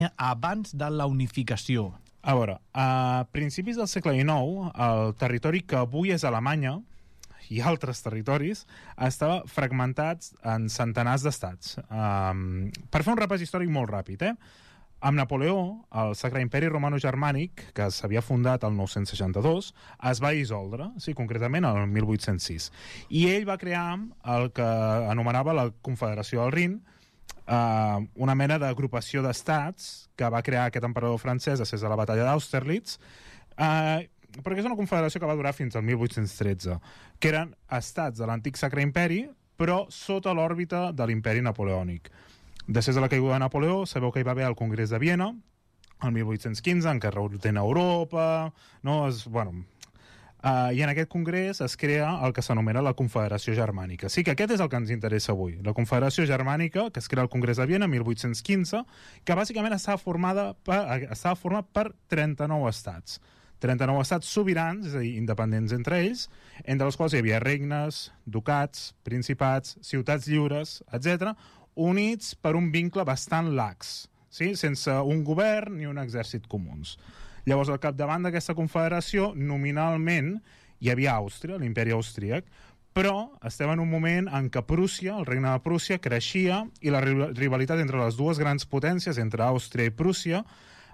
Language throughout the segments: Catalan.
abans de la unificació? A veure, a principis del segle XIX, el territori que avui és Alemanya i altres territoris estava fragmentats en centenars d'estats. Per fer un repàs històric molt ràpid, amb Napoleó, el Sacre Imperi Romano-Germànic, que s'havia fundat el 962, es va dissoldre, sí, concretament el 1806. I ell va crear el que anomenava la Confederació del Rin, una mena d'agrupació d'estats que va crear aquest emperador francès després de la batalla d'Austerlitz, perquè és una confederació que va durar fins al 1813, que eren estats de l'antic Sacre Imperi, però sota l'òrbita de l'imperi napoleònic. Després de la caiguda de Napoleó, sabeu que hi va haver el Congrés de Viena, el 1815, en què reordena Europa, no? I en aquest congrés es crea el que s'anomena la Confederació Germànica. Sí que aquest és el que ens interessa avui. La Confederació Germànica, que es crea al Congrés de Viena, 1815, que bàsicament estava format per 39 estats. 39 estats sobirans, és a dir, independents entre ells, entre els quals hi havia regnes, ducats, principats, ciutats lliures, etc., units per un vincle bastant lax, sí? Sense un govern ni un exèrcit comuns. Llavors, al capdavant d'aquesta confederació, nominalment, hi havia Àustria, l'imperi austríac, però estem en un moment en què Prússia, el regne de Prússia, creixia i la rivalitat entre les dues grans potències, entre Àustria i Prússia,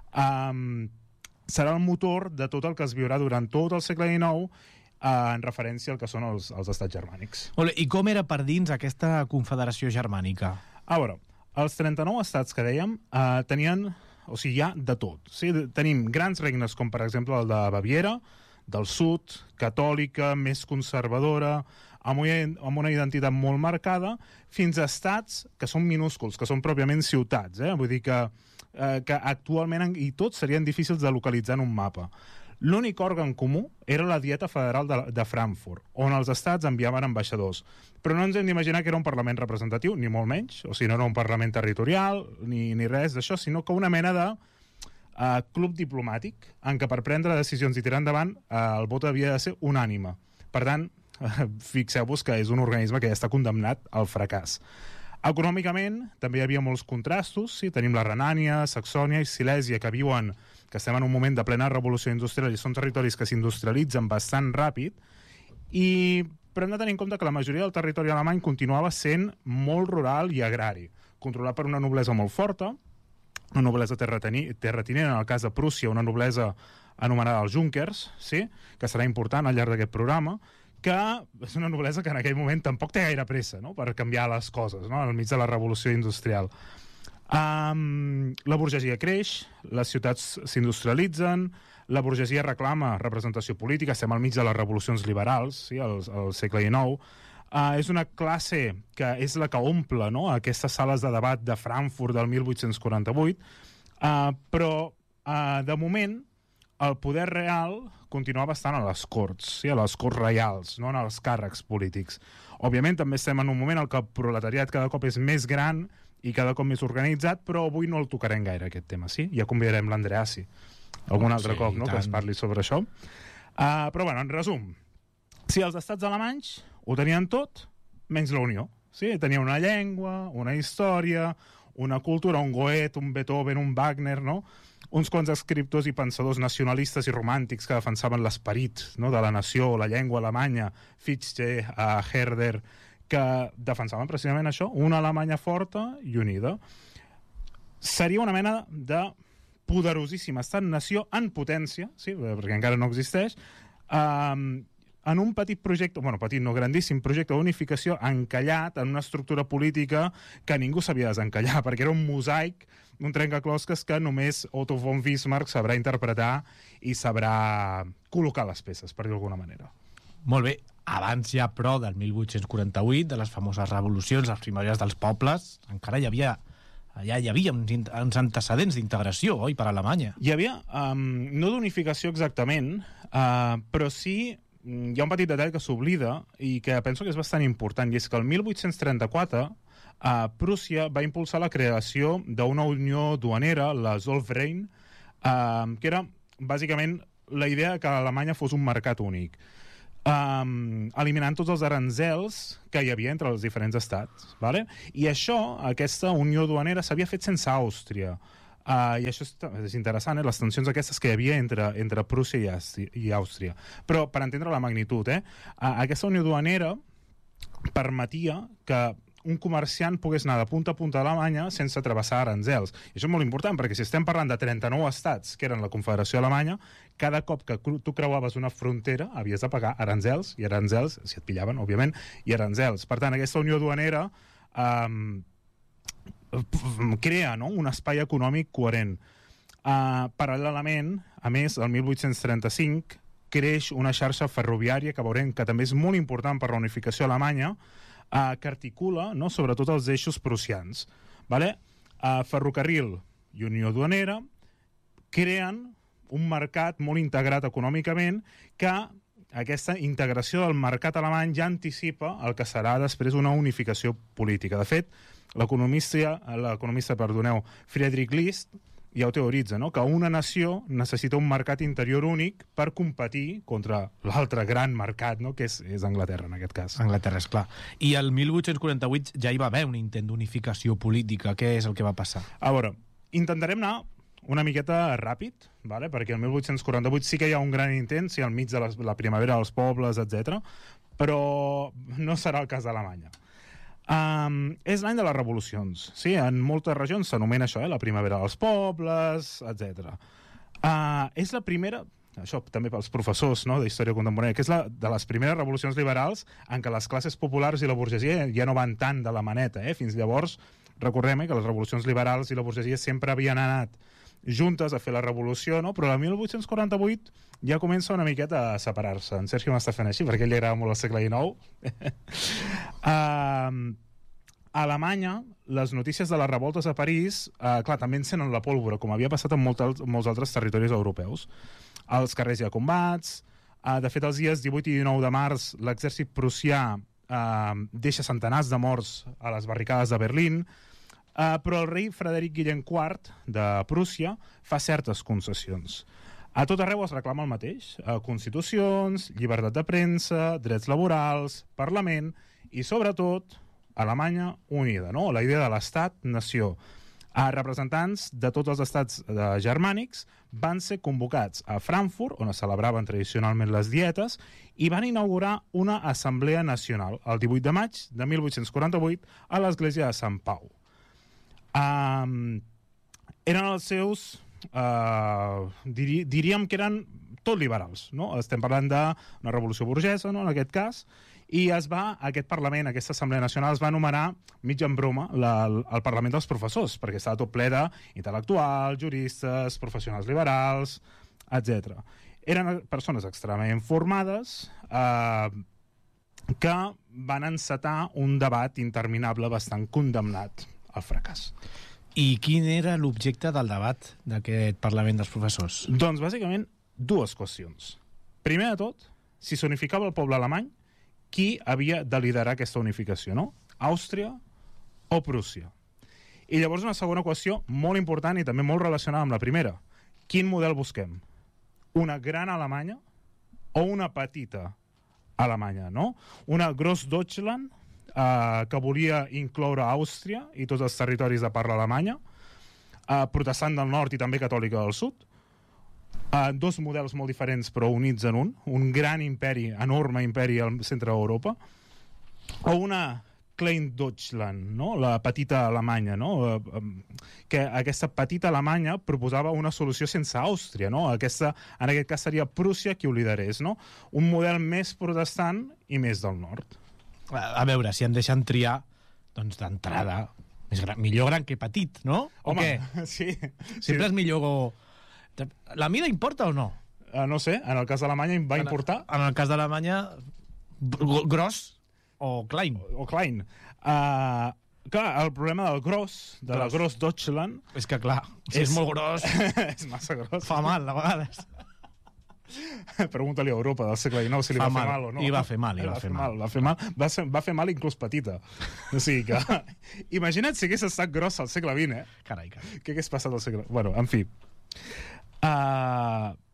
serà el motor de tot el que es viurà durant tot el segle XIX en referència al que són els estats germànics. I com era per dins aquesta confederació germànica? A veure, els 39 estats que dèiem tenien, o sigui, hi ha de tot. Sí? Tenim grans regnes com per exemple el de Baviera, del sud, catòlica, més conservadora, amb una identitat molt marcada, fins a estats que són minúsculs, que són pròpiament ciutats. Vull dir que actualment i tots serien difícils de localitzar en un mapa. L'únic òrgan comú era la Dieta Federal de Frankfurt, on els estats enviaven ambaixadors. Però no ens hem d'imaginar que era un parlament representatiu, ni molt menys, o sigui, no era un parlament territorial, ni res d'això, sinó que una mena de club diplomàtic en què per prendre decisions i tirar endavant el vot havia de ser unànime. Per tant, fixeu-vos que és un organisme que ja està condemnat al fracàs. Econòmicament també hi havia molts contrastos, sí? Tenim la Renània, Saxònia i Silèsia que estem en un moment de plena revolució industrial i són territoris que s'industrialitzen bastant ràpid, però hem de tenir en compte que la majoria del territori alemany continuava sent molt rural i agrari, controlat per una noblesa molt forta, una noblesa terratinent, en el cas de Prússia, una noblesa anomenada els Junkers, sí? Que serà important al llarg d'aquest programa, que és una noblesa que en aquell moment tampoc té gaire pressa, no?, per canviar les coses, no?, al mig de la revolució industrial. La burgesia creix, les ciutats s'industrialitzen, la burgesia reclama representació política, estem al mig de les revolucions liberals, sí, al segle XIX. És una classe que és la que omple, no?, aquestes sales de debat de Frankfurt del 1848, però de moment el poder real continuava estant a les corts, sí, a les corts reials, no en els càrrecs polítics. Òbviament també estem en un moment en què el proletariat cada cop és més gran i cada cop més organitzat, però avui no el tocarem gaire, aquest tema, sí? Ja convidarem l'Andreassi algun altre cop, no?, que es parli sobre això. Però, bueno, en resum, si els estats alemanys ho tenien tot, menys la Unió. Sí? Tenia una llengua, una història, una cultura, un Goethe, un Beethoven, un Wagner, no?, uns quants escriptors i pensadors nacionalistes i romàntics que defensaven l'esperit, no?, de la nació, la llengua alemanya, Fichte, Herder, que defensaven precisament això, una Alemanya forta i unida. Seria una mena de poderosíssim estat-nació en potència, sí, perquè encara no existeix, en un petit projecte, bueno, petit no, grandíssim projecte d'unificació encallat en una estructura política que ningú sabia desencallar, perquè era un mosaic, un trencaclosques que només Otto von Bismarck sabrà interpretar i sabrà col·locar les peces, per dir d'alguna manera. Molt bé, abans ja, però, del 1848, de les famoses revolucions, les primaries dels pobles, encara hi havia uns antecedents d'integració, oi, per a Alemanya? Hi havia, no d'unificació exactament, però sí hi ha un petit detall que s'oblida i que penso que és bastant important, i és que el 1834 Prússia va impulsar la creació d'una unió duanera, la Zollverein, que era bàsicament la idea que Alemanya fos un mercat únic, eliminant tots els aranzels que hi havia entre els diferents estats, vale? I això, aquesta unió duanera, s'havia fet sense Àustria. I això és interessant, les tensions aquestes que hi havia entre Prússia i Àustria. Però, per entendre la magnitud, aquesta unió duanera permetia que un comerciant pogués anar de punta a punta a Alemanya sense travessar aranzels. I això és molt important, perquè si estem parlant de 39 estats que eren la Confederació Alemanya, cada cop que tu creuaves una frontera havies de pagar aranzels, i aranzels, si et pillaven, òbviament, i aranzels. Per tant, aquesta unió duanera crea, no?, un espai econòmic coherent. Paral·lelament, a més, el 1835 creix una xarxa ferroviària que veurem que també és molt important per la unificació alemanya, que articula, no?, sobretot els eixos prussians. Vale? Ferrocarril i unió duanera creen un mercat molt integrat econòmicament, que aquesta integració del mercat alemany ja anticipa el que serà després una unificació política. De fet, l'economista Friedrich List ja ho teoritza, no?, que una nació necessita un mercat interior únic per competir contra l'altre gran mercat, no?, que és Anglaterra, en aquest cas. Anglaterra, és clar. I el 1848 ja hi va haver un intent d'unificació política. Què és el que va passar? A veure, intentarem anar una miqueta ràpid, vale? Perquè el 1848 sí que hi ha un gran intent, sí, al mig de la primavera dels pobles, etc. Però no serà el cas d'Alemanya. És l'any de les revolucions. Sí, en moltes regions s'anomena això, la primavera dels pobles, etc. És la primera, això també pels professors, no?, d'història contemporània, que és de les primeres revolucions liberals en què les classes populars i la burgesia ja no van tant de la maneta. Fins llavors, recordem que les revolucions liberals i la burgesia sempre havien anat juntes a fer la revolució, no? Però el 1848 ja comença una miqueta a separar-se. En Sergi m'està fent així, perquè a ell li agrada molt el segle XIX. A Alemanya, les notícies de les revoltes a París, clar, també encenen la pólvora, com havia passat en molts altres territoris europeus. Als carrers hi ha combats. De fet, els dies 18 i 19 de març, l'exèrcit prussià deixa centenars de morts a les barricades de Berlín, però el rei Frederic Guillem IV de Prússia fa certes concessions. A tot arreu es reclama el mateix: constitucions, llibertat de premsa, drets laborals, parlament i, sobretot, Alemanya unida, no? La idea de l'estat-nació. Representants de tots els estats germànics van ser convocats a Frankfurt, on es celebraven tradicionalment les dietes, i van inaugurar una assemblea nacional el 18 de maig de 1848 a l'església de Sant Pau. Eren els seus, diríem que eren tot liberals, no? Estem parlant d'una revolució burgesa, no?, en aquest cas, i aquest Parlament, aquesta Assemblea Nacional, es va anomenar, mig en broma, el Parlament dels Professors, perquè estava tot ple d'intel·lectuals, juristes, professionals liberals, etc. Eren persones extremadament formades que van encetar un debat interminable bastant condemnat al fracàs. I quin era l'objecte del debat d'aquest Parlament dels Professors? Doncs, bàsicament, dues qüestions. Primer de tot, si s'unificava el poble alemany, qui havia de liderar aquesta unificació, no? Àustria o Prússia? I llavors una segona qüestió molt important i també molt relacionada amb la primera. Quin model busquem? Una gran Alemanya o una petita Alemanya, no? Una Großdeutschland, que volia incloure Àustria i tots els territoris de parla alemanya, protestant del nord i també catòlica del sud, dos models molt diferents però units en un gran imperi, enorme imperi al centre d'Europa, o una Klein Deutschland, no?, la petita Alemanya, no?, que aquesta petita Alemanya proposava una solució sense Àustria, no? En aquest cas seria Prússia qui ho liderés, no? Un model més protestant i més del nord. A veure, si em deixen triar, doncs d'entrada, millor gran que petit, no? Home, sí. Sempre és millor... La mida importa o no? No sé, en el cas d'Alemanya va importar. En el cas d'Alemanya, gros o klein. O klein. Clar, el problema del gros, de la Großdeutschland... És que, clar, si és molt gros... és massa gros. Fa mal, a vegades. Pregunta-li a Europa del segle XIX si li va fer mal o no. I va fer mal, Va fer mal inclús petita. O sigui que... Imagina't si hagués estat grossa al segle XX, Carai. Què hagués passat al segle... Bueno, en fi.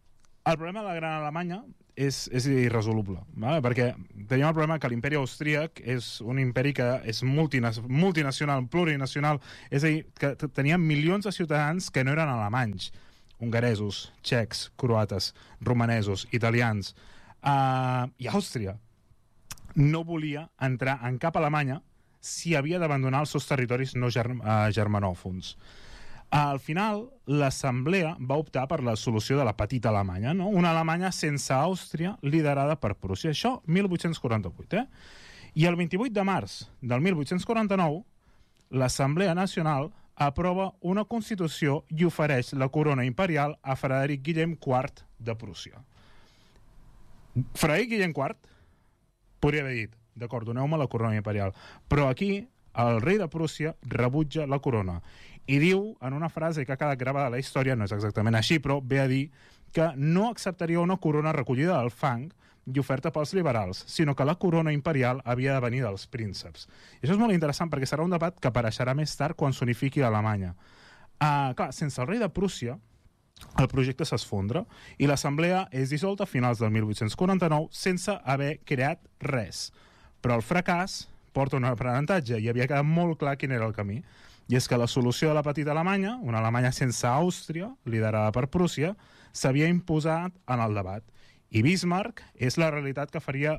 El problema de la Gran Alemanya és irresoluble, ¿vale? Perquè teníem el problema que l'imperi austríac és un imperi que és multinacional, plurinacional, és a dir, que tenia milions de ciutadans que no eren alemanys, hongaresos, txecs, croates, romanesos, italians, i Àustria no volia entrar en cap Alemanya si havia d'abandonar els seus territoris no germanòfons. Al final, l'Assemblea va optar per la solució de la petita Alemanya, no? Una Alemanya sense Àustria, liderada per Prússia. Això, 1848, I el 28 de març del 1849, l'Assemblea Nacional aprova una Constitució i ofereix la corona imperial a Frederic Guillem IV de Prússia. Frederic Guillem IV podria haver dit, d'acord, doneu-me la corona imperial, però aquí el rei de Prússia rebutja la corona i diu, en una frase que ha quedat gravada a la història, no és exactament així, però ve a dir que no acceptaria una corona recollida del fang i oferta pels liberals, sinó que la corona imperial havia de venir dels prínceps. I això és molt interessant perquè serà un debat que apareixerà més tard quan s'unifiqui l'Alemanya. Clar, sense el rei de Prússia, el projecte s'esfondra i l'assemblea és dissolta a finals del 1849 sense haver creat res. Però el fracàs porta un aprenentatge i havia quedat molt clar quin era el camí. I és que la solució de la petita Alemanya, una Alemanya sense Àustria, liderada per Prússia, s'havia imposat en el debat. I Bismarck és la realitat que faria,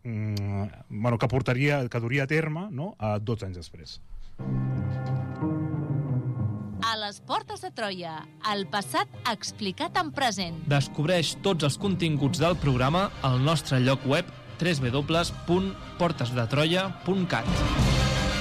que duria a terme, no? 12 anys després. A les portes de Troia, el passat explicat en present. Descobreix tots els continguts del programa al nostre lloc web www.portesdetroia.cat.